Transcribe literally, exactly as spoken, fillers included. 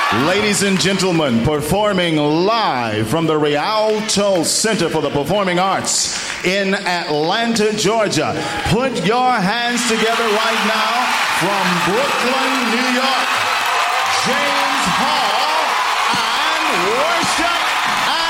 Ladies and gentlemen, performing live from the Rialto Center for the Performing Arts in Atlanta, Georgia. Put your hands together right now from Brooklyn, New York.